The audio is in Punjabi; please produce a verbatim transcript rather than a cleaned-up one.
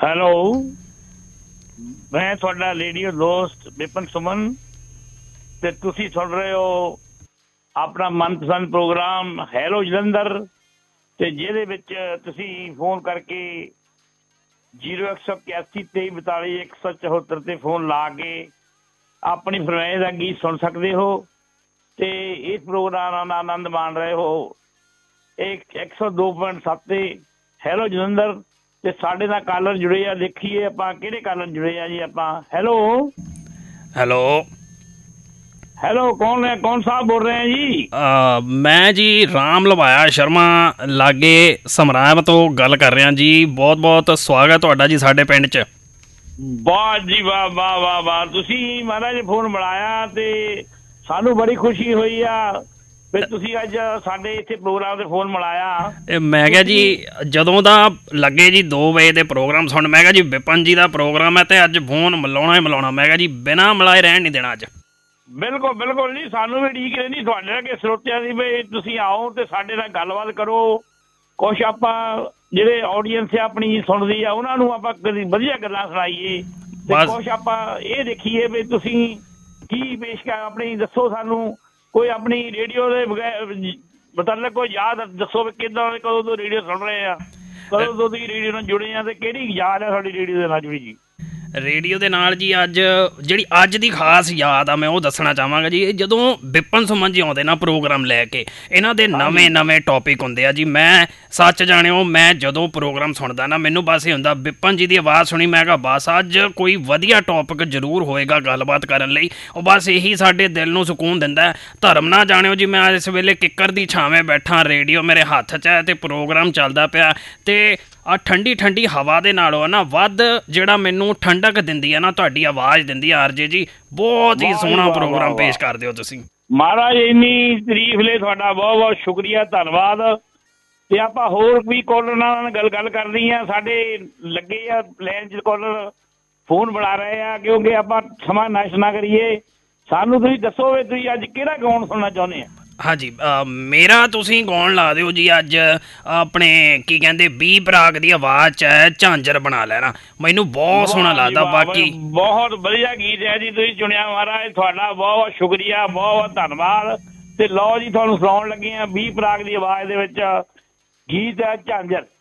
ਹੈਲੋ, ਮੈਂ ਤੁਹਾਡਾ ਰੇਡੀਓ ਦੋਸਤ ਵਿਪਨ ਸੁਮਨ ਤੇ ਤੁਸੀਂ ਸੁਣ ਰਹੇ ਹੋ ਆਪਣਾ ਮਨਪਸੰਦ ਪ੍ਰੋਗਰਾਮ ਹੈਲੋ ਜਲੰਧਰ, ਤੇ ਜਿਹਦੇ ਵਿੱਚ ਤੁਸੀਂ ਫੋਨ ਕਰਕੇ ਜੀਰੋ ਇੱਕ ਸੌ ਇਕਿਆਸੀ ਤੇਈ ਬਤਾਲੀ ਇੱਕ ਸੌ ਚੌਹੱਤਰ ਤੇ ਫੋਨ ਲਾ ਕੇ ਆਪਣੀ ਫਰਮਾਇਸ਼ ਦਾ ਗੀਤ ਸੁਣ ਸਕਦੇ ਹੋ ਤੇ ਇਸ ਪ੍ਰੋਗਰਾਮ ਦਾ ਆਨੰਦ ਮਾਣ ਰਹੇ ਹੋ। ਇਹ ਇੱਕ ਸੌ ਦੋ ਪੁਆਇੰਟ ਸੱਤ ਤੇ ਹੈਲੋ ਜਲੰਧਰ ਤੇ ਸਾਡੇ ਨਾਲ ਕਾਲਰ ਜੁੜੇ ਆ। ਦੇਖੀਏ ਆਪਾਂ ਕਿਹੜੇ ਕਾਲਰ ਜੁੜੇ ਆ ਜੀ। ਆਪਾਂ ਹੈਲੋ ਹੈਲੋ ਹੈਲੋ ਕੌਣ ਹੈ? ਕੌਣ ਸਾਹਿਬ ਬੋਲ ਰਹੇ ਆ ਜੀ? ਆ, ਮੈਂ ਜੀ ਰਾਮ ਲਵਾਇਆ ਸ਼ਰਮਾ ਲਾਗੇ ਸਮਰਾਮ ਤੋਂ ਗੱਲ ਕਰ ਰਿਹਾ ਜੀ। ਬਹੁਤ ਬਹੁਤ ਸਵਾਗਤ ਤੁਹਾਡਾ ਜੀ ਸਾਡੇ ਪਿੰਡ 'ਚ। ਵਾਹ ਜੀ ਵਾਹ ਵਾਹ ਵਾਹ ਵਾਹ, ਤੁਸੀਂ ਮਹਾਰਾਜ ਫੋਨ ਮਿਲਾਇਆ ਤੇ ਸਾਨੂੰ ਬੜੀ ਖੁਸ਼ੀ ਹੋਈ ਆ ਵੀ ਤੁਸੀਂ ਅੱਜ ਸਾਡੇ ਇੱਥੇ ਪ੍ਰੋਗਰਾਮ ਤੇ ਫੋਨ ਮਿਲਾਇਆ। ਇਹ ਮੈਂ ਕਿਹਾ ਜੀ ਜਦੋਂ ਦਾ ਲੱਗੇ ਜੀ ਦੋ ਵਜੇ ਦੇ ਪ੍ਰੋਗਰਾਮ ਸੁਣ, ਮੈਂ ਕਿਹਾ ਜੀ ਵਿਪਨ ਜੀ ਦਾ ਪ੍ਰੋਗਰਾਮ ਹੈ ਤੇ ਅੱਜ ਫੋਨ ਮਿਲਾਉਣਾ ਹੀ ਮਿਲਾਉਣਾ। ਮੈਂ ਕਿਹਾ ਜੀ ਬਿਨਾਂ ਮਿਲਾਏ ਰਹਿਣ ਨਹੀਂ ਦੇਣਾ ਅੱਜ। ਬਿਲਕੁਲ ਬਿਲਕੁਲ ਜੀ, ਸਾਨੂੰ ਵੀ ਉਡੀਕ ਰਹਿੰਦੀ ਤੁਹਾਡੇ ਅੱਗੇ ਸਰੋਤਿਆਂ ਦੀ ਵੀ ਤੁਸੀਂ ਆਓ ਤੇ ਸਾਡੇ ਨਾਲ ਗੱਲਬਾਤ ਕਰੋ। ਕੁਛ ਆਪਾਂ ਜਿਹੜੇ ਆਡੀਅנס ਆ ਆਪਣੀ ਸੁਣਦੀ ਆ ਉਹਨਾਂ ਨੂੰ ਆਪਾਂ ਕਦੀ ਵਧੀਆ ਗੱਲਾਂ ਸੁਣਾਈਏ ਤੇ ਕੁਛ ਆਪਾਂ ਇਹ ਦੇਖੀਏ ਵੀ ਤੁਸੀਂ ਕੀ ਪੇਸ਼ ਕਰ ਆਪਣੀ ਦੱਸੋ ਸਾਨੂੰ। ਕੋਈ ਆਪਣੀ ਰੇਡੀਓ ਦੇ ਮਤਲਬ ਕੋਈ ਯਾਦ ਦੱਸੋ ਵੀ ਕਿੱਦਾਂ ਕਦੋਂ ਤੋਂ ਰੇਡੀਓ ਸੁਣ ਰਹੇ ਆ, ਕਦੋਂ ਤੋਂ ਤੁਸੀਂ ਰੇਡੀਓ ਨਾਲ ਜੁੜੇ ਆ ਤੇ ਕਿਹੜੀ ਯਾਦ ਆ ਸਾਡੀ ਰੇਡੀਓ ਦੇ ਨਾਲ ਜੁੜੀ ਜੀ? ਰੇਡੀਓ ਦੇ ਨਾਲ ਜੀ ਅੱਜ ਜਿਹੜੀ ਅੱਜ ਦੀ ਖਾਸ ਯਾਦ ਆ ਮੈਂ ਉਹ ਦੱਸਣਾ ਚਾਹਾਂਗਾ ਜੀ। ਜਦੋਂ ਵਿਪਨ ਸੁਮਨ ਜੀ ਆਉਂਦੇ ਨਾ ਪ੍ਰੋਗਰਾਮ ਲੈ ਕੇ, ਇਹਨਾਂ ਦੇ ਨਵੇਂ ਨਵੇਂ ਟੌਪਿਕ ਹੁੰਦੇ ਆ ਜੀ। ਮੈਂ ਸੱਚ ਜਾਣਿਓ ਮੈਂ ਜਦੋਂ ਪ੍ਰੋਗਰਾਮ ਸੁਣਦਾ ਨਾ ਮੈਨੂੰ ਬਸ ਇਹ ਹੁੰਦਾ ਵਿਪਨ ਜੀ ਦੀ ਆਵਾਜ਼ ਸੁਣੀ ਮੈਂ ਕਿਹਾ ਬਸ ਅੱਜ ਕੋਈ ਵਧੀਆ ਟੌਪਿਕ ਜ਼ਰੂਰ ਹੋਏਗਾ ਗੱਲਬਾਤ ਕਰਨ ਲਈ। ਉਹ ਬਸ ਇਹੀ ਸਾਡੇ ਦਿਲ ਨੂੰ ਸਕੂਨ ਦਿੰਦਾ। ਧਰਮ ਨਾ ਜਾਣਿਓ ਜੀ ਮੈਂ ਇਸ ਵੇਲੇ ਕਿੱਕਰ ਦੀ ਛਾਵੇਂ ਬੈਠਾ, ਰੇਡੀਓ ਮੇਰੇ ਹੱਥ 'ਚ ਹੈ ਤੇ ਪ੍ਰੋਗਰਾਮ ਚੱਲਦਾ ਪਿਆ ਤੇ ਆ ਠੰਡੀ ਠੰਡੀ ਹਵਾ ਦੇ ਨਾਲੋਂ ਨਾ ਵੱਧ ਜਿਹੜਾ ਮੈਨੂੰ ਠੰਡਕ ਦਿੰਦੀ ਹੈ ਨਾ ਤੁਹਾਡੀ ਆਵਾਜ਼ ਦਿੰਦੀ ਆ ਆਰਜੇ ਜੀ। ਬਹੁਤ ਹੀ ਸੋਹਣਾ ਪ੍ਰੋਗਰਾਮ ਪੇਸ਼ ਕਰਦੇ ਹੋ ਤੁਸੀਂ ਮਹਾਰਾਜ। ਇੰਨੀ ਤਾਰੀਫ ਲਈ ਤੁਹਾਡਾ ਬਹੁਤ ਬਹੁਤ ਸ਼ੁਕਰੀਆ, ਧੰਨਵਾਦ। ਤੇ ਆਪਾਂ ਹੋਰ ਵੀ ਕਾਲਰ ਨਾਲ ਗੱਲ ਗੱਲ ਕਰਨੀ ਆ। ਸਾਡੇ ਲੱਗੇ ਆ ਪਲੈਨ 'ਚ ਕਾਲਰ ਫੋਨ ਬੁਲਾ ਰਹੇ ਆ ਕਿਉਂਕਿ ਆਪਾਂ ਸਮਾਂ ਨਸ਼ਟ ਨਾ ਕਰੀਏ। ਸਾਨੂੰ ਤੁਸੀਂ ਦੱਸੋ ਵੀ ਤੁਸੀਂ ਅੱਜ ਕਿਹੜਾ ਗਾਉਣ ਸੁਣਨਾ ਚਾਹੁੰਦੇ ਆ? ਹਾਂਜੀ ਮੇਰਾ ਤੁਸੀਂ ਗਾਉਣ ਲਾ ਦਿਓ ਜੀ ਅੱਜ ਆਪਣੇ ਕੀ ਕਹਿੰਦੇ ਬੀ ਬਰਾਗ ਦੀ ਆਵਾਜ਼ 'ਚ ਹੈ ਝਾਂਜਰ ਬਣਾ ਲੈਣਾ। ਮੈਨੂੰ ਬਹੁਤ ਸੋਹਣਾ ਲੱਗਦਾ। ਬਾਕੀ ਬਹੁਤ ਵਧੀਆ ਗੀਤ ਹੈ ਜੀ ਤੁਸੀਂ ਚੁਣਿਆ ਮਹਾਰਾਜ, ਤੁਹਾਡਾ ਬਹੁਤ ਬਹੁਤ ਸ਼ੁਕਰੀਆ, ਬਹੁਤ ਬਹੁਤ ਧੰਨਵਾਦ। ਤੇ ਲਓ ਜੀ ਤੁਹਾਨੂੰ ਸੁਣਾਉਣ ਲੱਗੇ ਆ ਬੀ ਬਰਾਗ ਦੀ ਆਵਾਜ਼ ਦੇ ਵਿੱਚ ਗੀਤ ਹੈ ਝਾਂਜਰ।